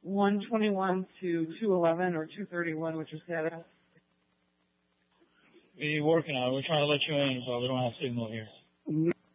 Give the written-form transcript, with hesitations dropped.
121 to 211 or 231, which is status. We're working on it. We're trying to let you in, but we don't have signal here.